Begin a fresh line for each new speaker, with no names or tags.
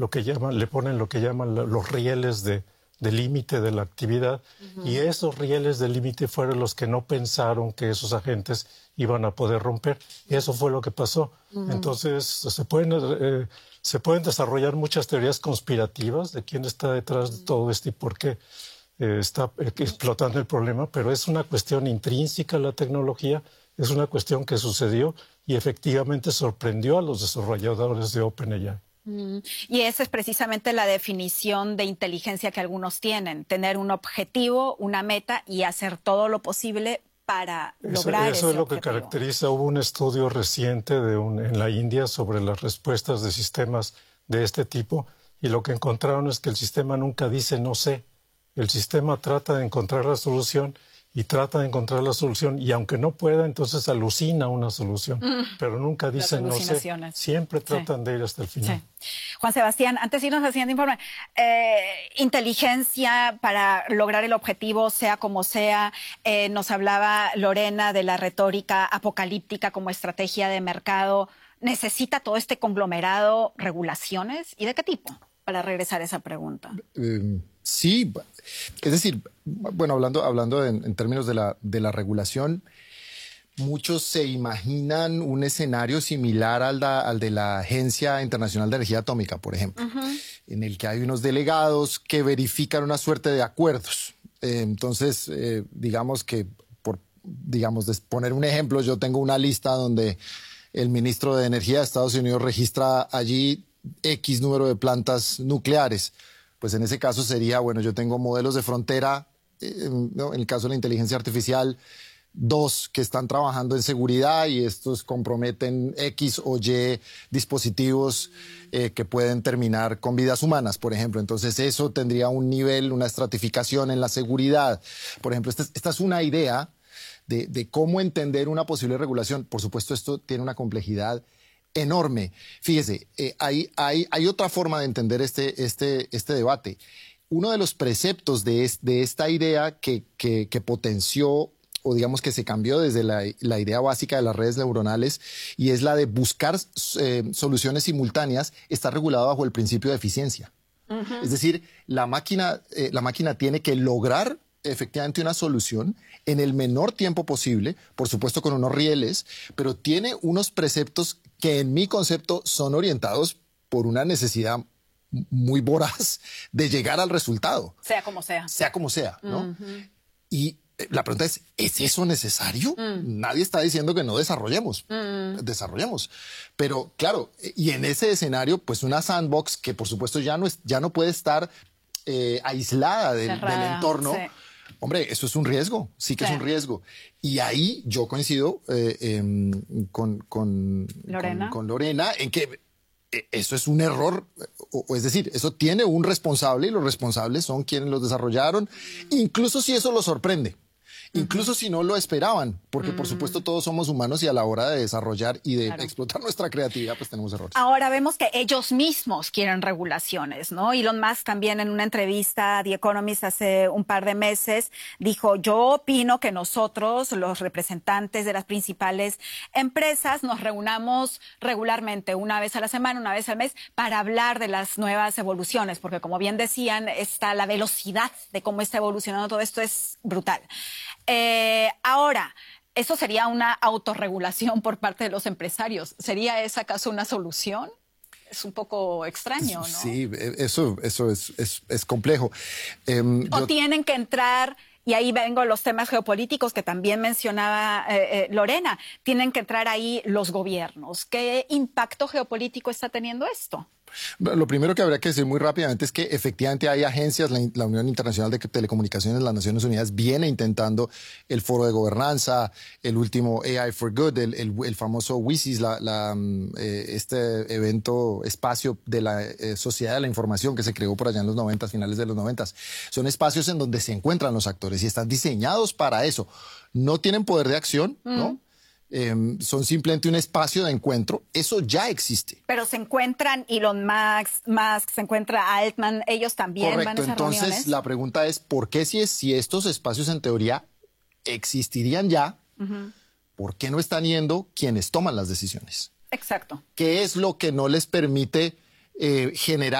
le ponen lo que llaman los rieles de límite de la actividad, y esos rieles de límite fueron los que no pensaron que esos agentes iban a poder romper. Y eso fue lo que pasó. Entonces, se pueden desarrollar muchas teorías conspirativas de quién está detrás de todo esto y por qué está explotando el problema, pero es una cuestión intrínseca a la tecnología, es una cuestión que sucedió y efectivamente sorprendió a los desarrolladores de OpenAI.
Y esa es precisamente la definición de inteligencia que algunos tienen, tener un objetivo, una meta y hacer todo lo posible para lograr ese objetivo.
Eso es lo que caracteriza. Hubo un estudio reciente en la India sobre las respuestas de sistemas de este tipo, y lo que encontraron es que el sistema nunca dice no sé. El sistema trata de encontrar la solución y aunque no pueda, entonces alucina una solución, pero nunca dice no sé. Siempre tratan de ir hasta el final.
Sí. Juan Sebastián, antes de irnos al siguiente informe, inteligencia para lograr el objetivo, sea como sea, nos hablaba Lorena de la retórica apocalíptica como estrategia de mercado. ¿Necesita todo este conglomerado regulaciones? ¿Y de qué tipo? Para regresar a esa pregunta.
Sí, es decir, bueno, hablando en términos de la regulación, muchos se imaginan un escenario similar al de la Agencia Internacional de Energía Atómica, por ejemplo, en el que hay unos delegados que verifican una suerte de acuerdos. Entonces, digamos que, por poner un ejemplo, yo tengo una lista donde el ministro de Energía de Estados Unidos registra allí X número de plantas nucleares. Pues en ese caso sería, bueno, yo tengo modelos de frontera, ¿no? En el caso de la inteligencia artificial, 2 que están trabajando en seguridad y estos comprometen X o Y dispositivos que pueden terminar con vidas humanas, por ejemplo. Entonces eso tendría un nivel, una estratificación en la seguridad. Por ejemplo, esta es una idea de cómo entender una posible regulación. Por supuesto, esto tiene una complejidad enorme. Fíjese, hay otra forma de entender este debate. Uno de los preceptos de esta idea que potenció, o digamos que se cambió desde la idea básica de las redes neuronales, y es la de buscar soluciones simultáneas, está regulado bajo el principio de eficiencia. Es decir, la máquina tiene que lograr efectivamente una solución en el menor tiempo posible, por supuesto con unos rieles, pero tiene unos preceptos que en mi concepto son orientados por una necesidad muy voraz de llegar al resultado.
Sea como sea.
Sea como sea, ¿no? Y la pregunta ¿es eso necesario? Nadie está diciendo que no desarrollemos. Desarrollemos. Pero claro, y en ese escenario, pues una sandbox que por supuesto ya no puede estar aislada del entorno. Sí. Hombre, eso es un riesgo, sí que es un riesgo. Y ahí yo coincido con Lorena en que eso es un error, es decir, eso tiene un responsable y los responsables son quienes los desarrollaron, incluso si eso los sorprende. Incluso si no lo esperaban, porque por supuesto todos somos humanos y a la hora de desarrollar y de explotar nuestra creatividad, pues tenemos errores.
Ahora vemos que ellos mismos quieren regulaciones, ¿no? Elon Musk también en una entrevista a The Economist hace un par de meses dijo, yo opino que nosotros, los representantes de las principales empresas, nos reunamos regularmente, una vez a la semana, una vez al mes, para hablar de las nuevas evoluciones, porque como bien decían, la velocidad de cómo está evolucionando todo esto es brutal. Ahora, ¿eso sería una autorregulación por parte de los empresarios? ¿Sería esa acaso una solución? Es un poco extraño, ¿no?
Sí, eso es complejo.
¿O tienen que entrar, y ahí vengo a los temas geopolíticos que también mencionaba Lorena, tienen que entrar ahí los gobiernos? ¿Qué impacto geopolítico está teniendo esto?
Lo primero que habría que decir muy rápidamente es que efectivamente hay agencias, la Unión Internacional de Telecomunicaciones, las Naciones Unidas, viene intentando el foro de gobernanza, el último AI for Good, el famoso WSIS, este evento, espacio de la Sociedad de la Información que se creó por allá en los 90, finales de los 90. Son espacios en donde se encuentran los actores y están diseñados para eso. No tienen poder de acción, ¿no? Son simplemente un espacio de encuentro. Eso ya existe.
Pero se encuentran Elon Musk, se encuentra Altman, ellos también van a esas
entonces
reuniones.
La pregunta es, ¿por qué si estos espacios en teoría existirían ya, por qué no están yendo quienes toman las decisiones?
Exacto.
¿Qué es lo que no les permite generar